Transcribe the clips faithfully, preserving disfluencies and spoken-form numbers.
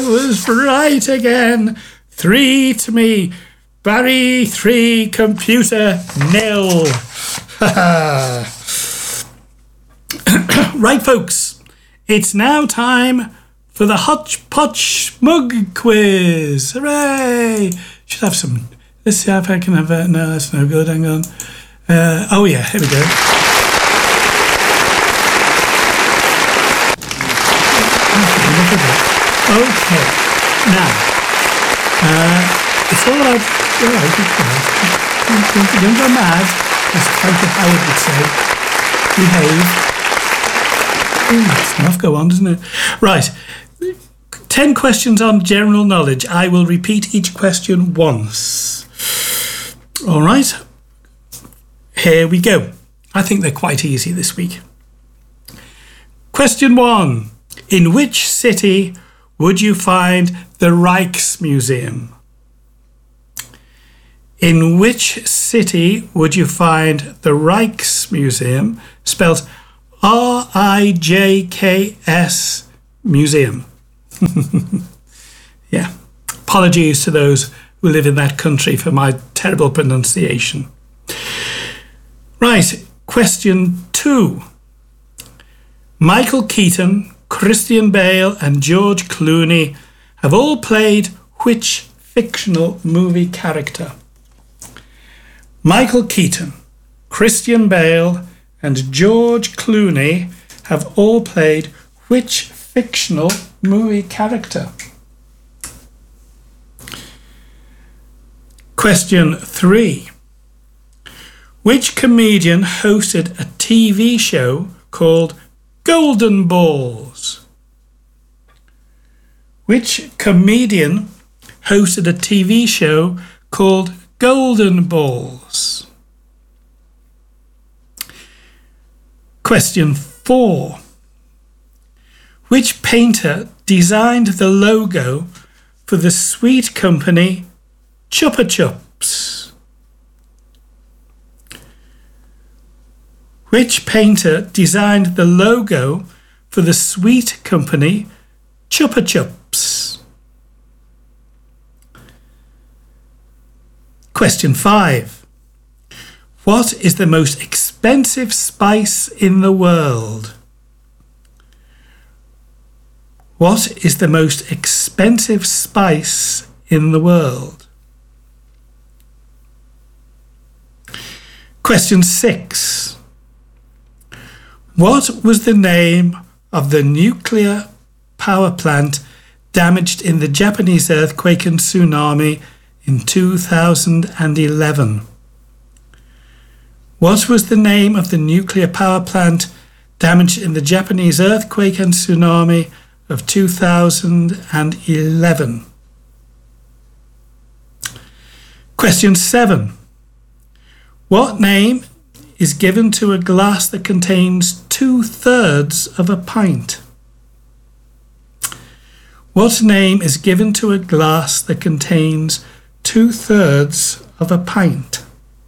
was right again. Three to me. Barry three, computer nil. Right, folks. It's now time for the Hodgepodge Mug Quiz. Hooray! Should have some... Let's see if I can have it. No, that's no good. Hang on. Uh, oh, yeah. Here we go. Okay. Now, uh, it's all about... All right, be quiet. Don't, don't go mad, as Frank Howard would say. Behave. Ooh, that's enough. Go on, doesn't it? Right. Ten questions on general knowledge. I will repeat each question once. All right. Here we go. I think they're quite easy this week. Question one. In which city would you find the Rijksmuseum? In which city would you find the Rijksmuseum, spelled R I J K S Museum? Yeah. Apologies to those who live in that country for my terrible pronunciation. Right. Question two. Michael Keaton, Christian Bale and George Clooney have all played which fictional movie character? Michael Keaton, Christian Bale and George Clooney have all played which fictional movie character? Question three. Which comedian hosted a T V show called Golden Balls? Which comedian hosted a T V show called Golden Balls? Question four. Which painter designed the logo for the sweet company Chupa Chups? Which painter designed the logo for the sweet company Chupa Chups? Question five. What is the most expensive spice in the world? What is the most expensive spice in the world? Question six. What was the name of the nuclear power plant damaged in the Japanese earthquake and tsunami in two thousand eleven? What was the name of the nuclear power plant damaged in the Japanese earthquake and tsunami of two thousand eleven? Question seven. What name is given to a glass that contains two-thirds of a pint? What name is given to a glass that contains two-thirds of a pint?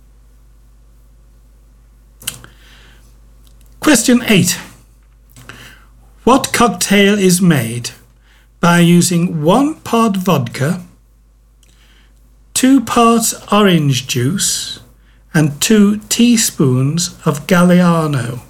Question eight. What cocktail is made by using one part vodka, two parts orange juice, and two teaspoons of Galliano?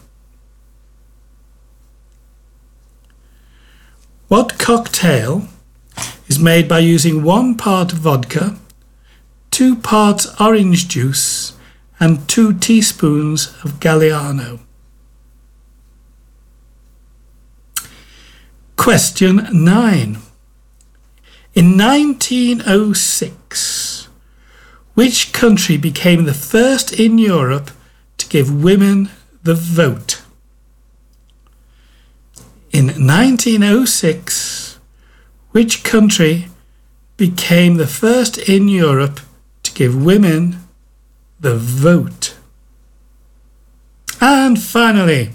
What cocktail is made by using one part vodka, two parts orange juice, and two teaspoons of Galliano? Question nine. In nineteen oh six, which country became the first in Europe to give women the vote? In nineteen oh six, which country became the first in Europe to give women the vote? And finally,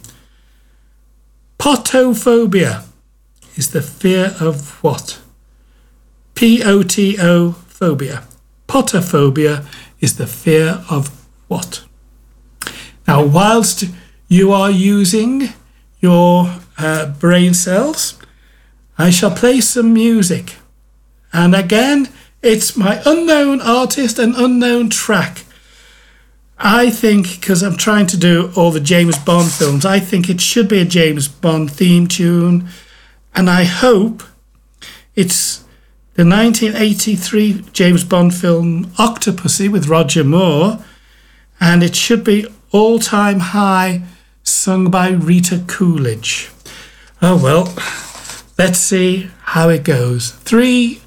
potophobia is the fear of what? P O T O phobia. Potophobia is the fear of what? Now, whilst you are using your uh, brain cells, I shall play some music. And again, it's my unknown artist and unknown track. I think, because I'm trying to do all the James Bond films, I think it should be a James Bond theme tune. And I hope it's the nineteen eighty-three James Bond film Octopussy with Roger Moore. And it should be All Time High, sung by Rita Coolidge. Oh well, let's see how it goes. Three,